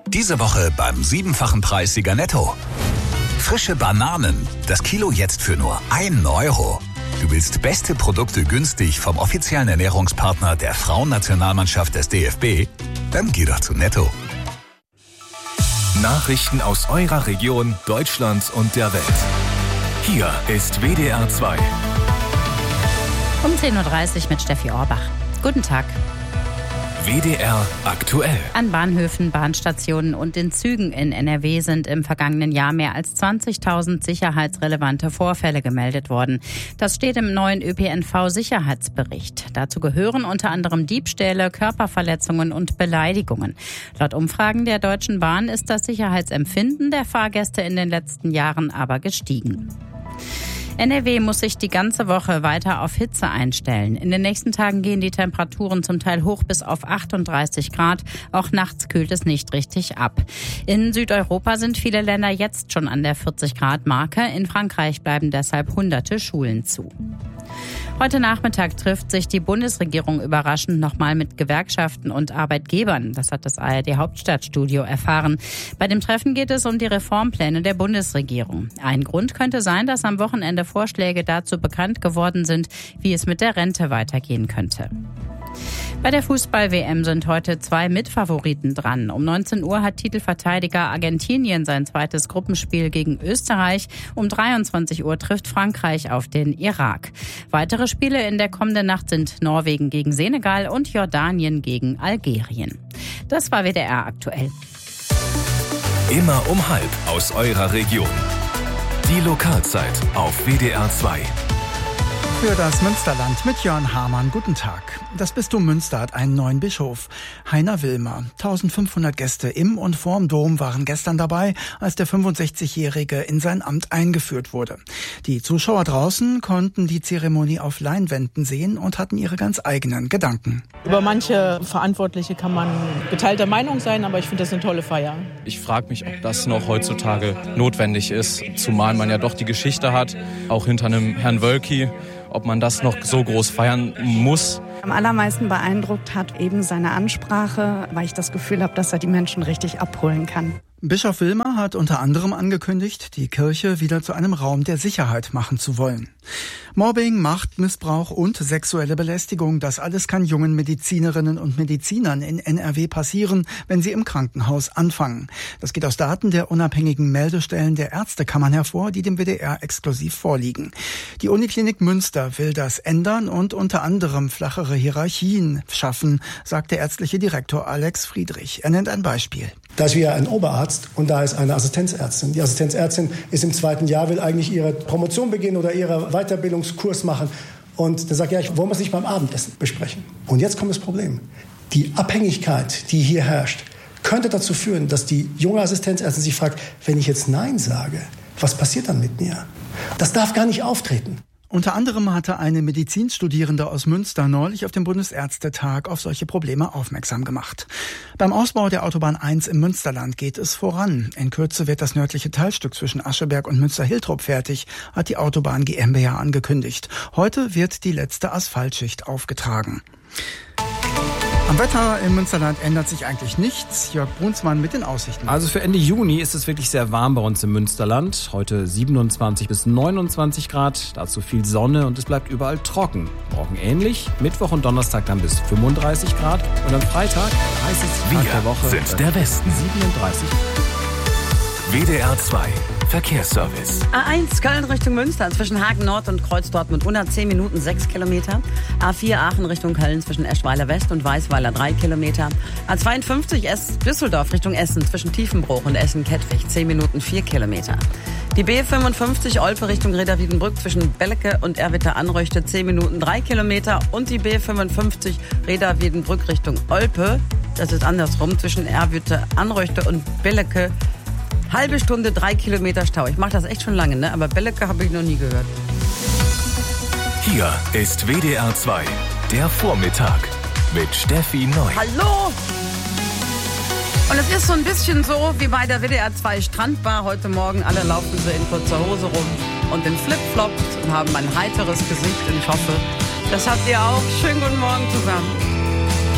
Diese Woche beim 7-fachen Preissieger Netto. Frische Bananen, das Kilo jetzt für nur 1 Euro. Du willst beste Produkte günstig vom offiziellen Ernährungspartner der Frauennationalmannschaft des DFB? Dann geh doch zu Netto. Nachrichten aus eurer Region, Deutschland und der Welt. Hier ist WDR 2. Um 10.30 Uhr mit Steffi Orbach. Guten Tag. WDR aktuell. An Bahnhöfen, Bahnstationen und in Zügen in NRW sind im vergangenen Jahr mehr als 20.000 sicherheitsrelevante Vorfälle gemeldet worden. Das steht im neuen ÖPNV-Sicherheitsbericht. Dazu gehören unter anderem Diebstähle, Körperverletzungen und Beleidigungen. Laut Umfragen der Deutschen Bahn ist das Sicherheitsempfinden der Fahrgäste in den letzten Jahren aber gestiegen. NRW muss sich die ganze Woche weiter auf Hitze einstellen. In den nächsten Tagen gehen die Temperaturen zum Teil hoch bis auf 38 Grad. Auch nachts kühlt es nicht richtig ab. In Südeuropa sind viele Länder jetzt schon an der 40-Grad-Marke. In Frankreich bleiben deshalb hunderte Schulen zu. Heute Nachmittag trifft sich die Bundesregierung überraschend nochmal mit Gewerkschaften und Arbeitgebern. Das hat das ARD-Hauptstadtstudio erfahren. Bei dem Treffen geht es um die Reformpläne der Bundesregierung. Ein Grund könnte sein, dass am Wochenende Vorschläge dazu bekannt geworden sind, wie es mit der Rente weitergehen könnte. Bei der Fußball-WM sind heute 2 Mitfavoriten dran. Um 19 Uhr hat Titelverteidiger Argentinien sein zweites Gruppenspiel gegen Österreich. Um 23 Uhr trifft Frankreich auf den Irak. Weitere Spiele in der kommenden Nacht sind Norwegen gegen Senegal und Jordanien gegen Algerien. Das war WDR aktuell. Immer um 12 aus eurer Region. Die Lokalzeit auf WDR 2. Für das Münsterland mit Jörn Hamann. Guten Tag. Das Bistum Münster hat einen neuen Bischof, Heiner Wilmer. 1500 Gäste im und vorm Dom waren gestern dabei, als der 65-Jährige in sein Amt eingeführt wurde. Die Zuschauer draußen konnten die Zeremonie auf Leinwänden sehen und hatten ihre ganz eigenen Gedanken. Über manche Verantwortliche kann man geteilter Meinung sein, aber ich finde das eine tolle Feier. Ich frage mich, ob das noch heutzutage notwendig ist, zumal man ja doch die Geschichte hat, auch hinter einem Herrn Wölki, ob man das noch so groß feiern muss. Am allermeisten beeindruckt hat eben seine Ansprache, weil ich das Gefühl habe, dass er die Menschen richtig abholen kann. Bischof Wilmer hat unter anderem angekündigt, die Kirche wieder zu einem Raum der Sicherheit machen zu wollen. Mobbing, Machtmissbrauch und sexuelle Belästigung, das alles kann jungen Medizinerinnen und Medizinern in NRW passieren, wenn sie im Krankenhaus anfangen. Das geht aus Daten der unabhängigen Meldestellen der Ärztekammern hervor, die dem WDR exklusiv vorliegen. Die Uniklinik Münster will das ändern und unter anderem flachere Hierarchien schaffen, sagt der ärztliche Direktor Alex Friedrich. Er nennt ein Beispiel. Da ist wieder ein Oberarzt und da ist eine Assistenzärztin. Die Assistenzärztin ist im 2. Jahr, will eigentlich ihre Promotion beginnen oder ihren Weiterbildungskurs machen. Und dann sagt ja, wollen wir es nicht beim Abendessen besprechen. Und jetzt kommt das Problem. Die Abhängigkeit, die hier herrscht, könnte dazu führen, dass die junge Assistenzärztin sich fragt, wenn ich jetzt Nein sage, was passiert dann mit mir? Das darf gar nicht auftreten. Unter anderem hatte eine Medizinstudierende aus Münster neulich auf dem Bundesärztetag auf solche Probleme aufmerksam gemacht. Beim Ausbau der Autobahn 1 im Münsterland geht es voran. In Kürze wird das nördliche Teilstück zwischen Ascheberg und Münster-Hiltrop fertig, hat die Autobahn GmbH angekündigt. Heute wird die letzte Asphaltschicht aufgetragen. Am Wetter im Münsterland ändert sich eigentlich nichts. Jörg Brunsmann mit den Aussichten. Also für Ende Juni ist es wirklich sehr warm bei uns im Münsterland. Heute 27 bis 29 Grad, dazu viel Sonne und es bleibt überall trocken. Morgen ähnlich, Mittwoch und Donnerstag dann bis 35 Grad und am Freitag, heißester Tag der Woche, sind der Westen. 37. WDR 2 Verkehrsservice. A1 Köln Richtung Münster zwischen Hagen Nord und Kreuz Dortmund 110 Minuten 6 Kilometer. A4 Aachen Richtung Köln zwischen Eschweiler West und Weißweiler 3 Kilometer. A52 Düsseldorf Richtung Essen zwischen Tiefenbruch und Essen-Kettwig 10 Minuten 4 Kilometer. Die B55 Olpe Richtung Reda-Wiedenbrück zwischen Belecke und Erwitter-Anröchte 10 Minuten 3 Kilometer. Und die B55 Reda-Wiedenbrück Richtung Olpe, das ist andersrum, zwischen Erwitter-Anröchte und Belecke. Halbe Stunde, 3 Kilometer Stau. Ich mache das echt schon lange, ne? Aber Belecke habe ich noch nie gehört. Hier ist WDR 2, der Vormittag mit Steffi Neu. Hallo! Und es ist so ein bisschen so wie bei der WDR 2 Strandbar heute Morgen. Alle laufen so in kurzer Hose rum und in Flipflops und haben ein heiteres Gesicht. Und ich hoffe, das habt ihr auch. Schönen guten Morgen zusammen.